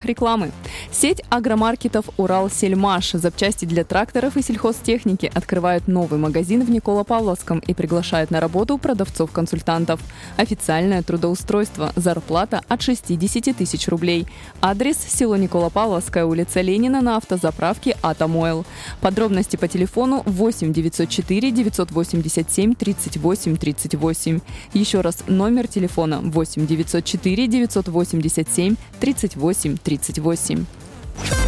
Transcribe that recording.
рекламы. Сеть агромаркетов «Уралсельмаш», запчасти для тракторов и сельхозтехники, открывает новый магазин в Николо-Павловском и приглашает на работу продавцов-консультантов. Официальное трудоустройство, зарплата от 60 тысяч рублей. Адрес: село Николо-Павловская, улица Ленина, на автозаправке «Атомойл». Подробности по телефону 8 904 987 38 38. Еще раз, номер телефона 8 904 987 38 38.